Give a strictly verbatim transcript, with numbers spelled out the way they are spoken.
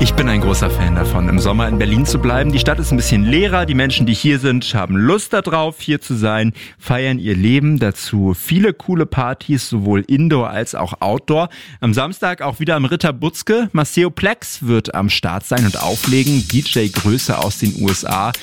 Ich bin ein großer Fan davon, im Sommer in Berlin zu bleiben. Die Stadt ist ein bisschen leerer, die Menschen, die hier sind, haben Lust darauf, hier zu sein, feiern ihr Leben. Dazu viele coole Partys, sowohl Indoor als auch Outdoor. Am Samstag auch wieder am Ritter Butzke. Maceo Plex wird am Start sein und auflegen. D J Größe aus den U S A